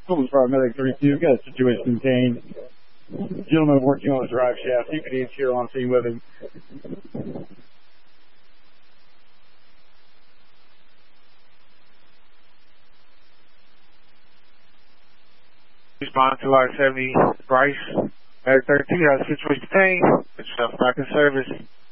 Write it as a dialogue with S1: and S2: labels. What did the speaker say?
S1: Coleman Fire Medic 32, we've got a situation contained. Gentleman working on the drive shaft. You can here on scene with him.
S2: Respond to Lot 70, Bryce. Medic 32, has a situation contained. Put yourself back in service.